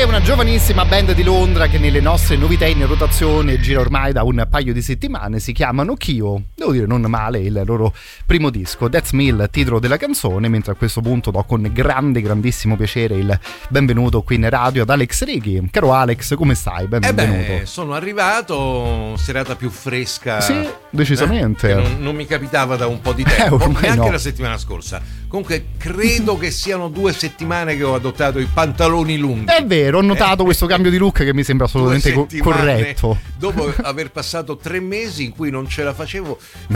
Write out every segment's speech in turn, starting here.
è una giovanissima band di Londra che nelle nostre novità in rotazione gira ormai da un paio di settimane. Si chiamano Kyo, devo dire non male il loro primo disco, That's Me il titolo della canzone, mentre a questo punto do con grandissimo piacere il benvenuto qui in radio ad Alex Righi. Caro Alex, come stai? Benvenuto. Sono arrivato, serata più fresca. Sì, decisamente. Non mi capitava da un po' di tempo, neanche no. La settimana scorsa. Comunque credo che siano 2 settimane che ho adottato i pantaloni lunghi. È vero, ho notato questo cambio di look che mi sembra assolutamente corretto. Dopo aver passato 3 mesi in cui non ce la facevo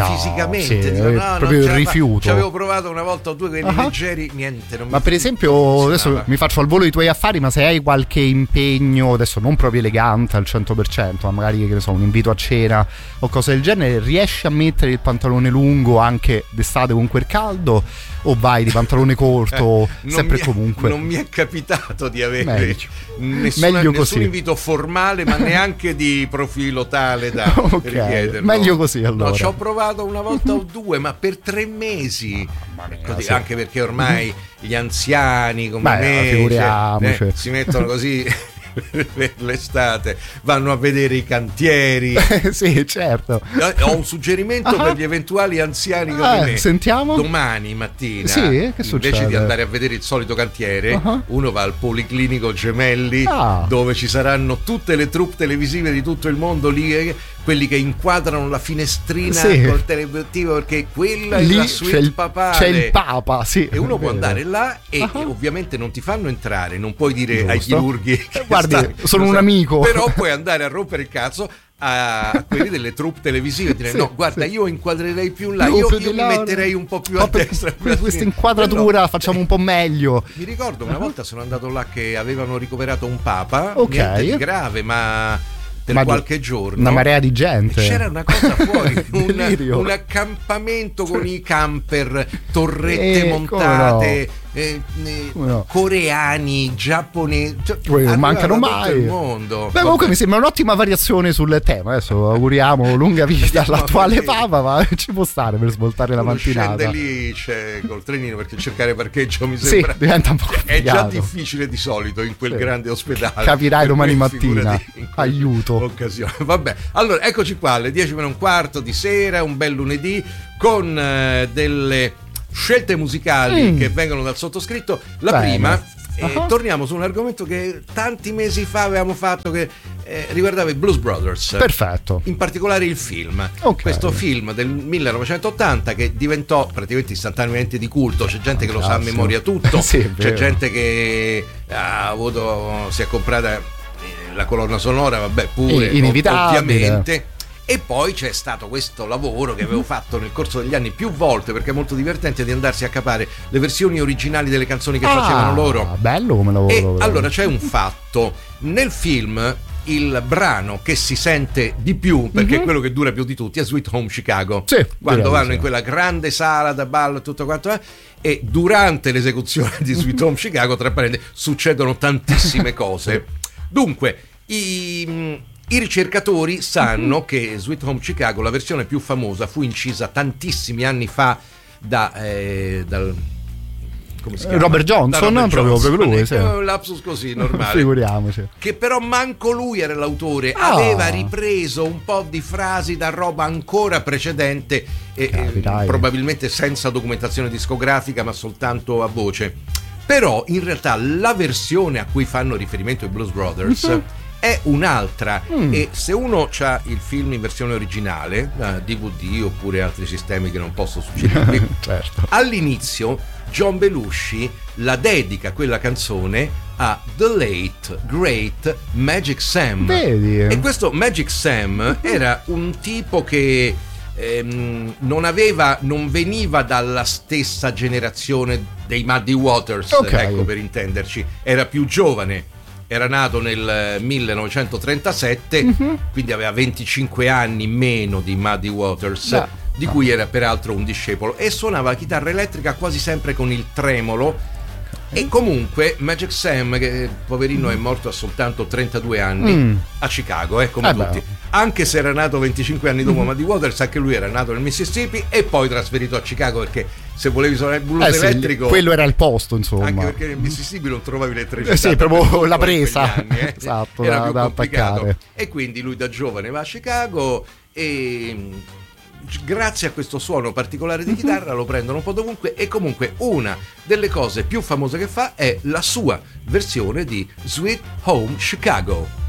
sì, fisicamente, proprio il rifiuto. Ci avevo provato una volta o due quelli leggeri, niente. Ma per esempio, adesso mi faccio al volo i tuoi affari, ma se hai qualche impegno, adesso non proprio elegante al 100%, ma magari che ne so, un invito a cena o cose del genere, riesci a mettere il pantalone lungo anche d'estate con quel caldo? O vai di pantalone corto sempre e comunque? Non mi è capitato di avere Meglio nessun così. invito formale, ma neanche di profilo tale da richiederlo. Meglio così, allora. No, ci ho provato una volta o due, ma per 3 mesi. Sì. Anche perché ormai gli anziani come me figuriamoci. si mettono così per l'estate, vanno a vedere i cantieri. Sì, certo. Ho un suggerimento per gli eventuali anziani come me. Sentiamo. Domani mattina, sì, che succede? Invece di andare a vedere il solito cantiere, uno va al Policlinico Gemelli, dove ci saranno tutte le troupe televisive di tutto il mondo lì, quelli che inquadrano la finestrina col teleobiettivo, perché quella lì è la suite papale. C'è il Papa, sì. E uno può andare là e ovviamente non ti fanno entrare, non puoi dire ai chirurghi guardi, sono un amico, però puoi andare a rompere il cazzo a quelli delle troupe televisive e dire no, guarda, io inquadrerei più là, io mi metterei un po' più a destra, questa inquadratura facciamo un po' meglio. Mi ricordo una volta sono andato là che avevano ricoverato un papa, niente di grave, ma per qualche giorno una marea di gente, c'era una cosa fuori un accampamento con i camper, torrette montate, coreani, giapponesi, non mancano mai. Il mondo. Beh, comunque mi sembra un'ottima variazione sul tema. Adesso auguriamo lunga vita all'attuale Papa, ma ci può stare per svoltare la mattinata. Scende lì, c'è col trenino, perché cercare parcheggio mi sembra diventa un po' complicato. È già difficile di solito in quel grande ospedale. Capirai domani mattina. Aiuto. Occasione. Vabbè, allora eccoci qua alle 10:15 di sera, un bel lunedì con delle scelte musicali che vengono dal sottoscritto. La prima, torniamo su un argomento che tanti mesi fa avevamo fatto, che riguardava i Blues Brothers. Perfetto. In particolare il film. Questo film del 1980 che diventò praticamente istantaneamente di culto. C'è gente che lo sa a memoria tutto. C'è gente che si è comprata la colonna sonora, vabbè, pure inevitabile, ovviamente. E poi c'è stato questo lavoro che avevo fatto nel corso degli anni più volte, perché è molto divertente, di andarsi a capare le versioni originali delle canzoni che facevano loro. Bello come lavoro. E allora c'è un fatto: nel film il brano che si sente di più, perché è quello che dura più di tutti, è Sweet Home Chicago. Quando vanno in quella grande sala da ballo e tutto quanto e durante l'esecuzione di Sweet Home Chicago, tra parentesi, succedono tantissime cose. Dunque, i ricercatori sanno che Sweet Home Chicago, la versione più famosa, fu incisa tantissimi anni fa dal come si chiama? Robert Johnson, proprio lui, un lapsus così normale. Figuriamoci. Che però manco lui era l'autore, aveva ripreso un po' di frasi da roba ancora precedente e probabilmente senza documentazione discografica, ma soltanto a voce. Però in realtà la versione a cui fanno riferimento i Blues Brothers è un'altra, e se uno ha il film in versione originale, DVD oppure altri sistemi che non posso suggerirvi, all'inizio John Belushi la dedica quella canzone a The Late Great Magic Sam. Vedi? E questo Magic Sam era un tipo che non veniva dalla stessa generazione dei Muddy Waters, ecco, per intenderci, era più giovane. Era nato nel 1937, quindi aveva 25 anni meno di Muddy Waters, di cui era peraltro un discepolo, e suonava la chitarra elettrica quasi sempre con il tremolo. E comunque Magic Sam, che poverino è morto a soltanto 32 anni a Chicago, come tutti. Anche se era nato 25 anni dopo Muddy Waters, anche lui era nato nel Mississippi e poi trasferito a Chicago, perché se volevi suonare il blues elettrico, quello era il posto, insomma, anche perché nel Mississippi non trovavi l'elettricità, sì, proprio la presa anni, esatto, era più complicato. Attaccare. E quindi lui da giovane va a Chicago e grazie a questo suono particolare di chitarra lo prendono un po' dovunque, e comunque una delle cose più famose che fa è la sua versione di Sweet Home Chicago.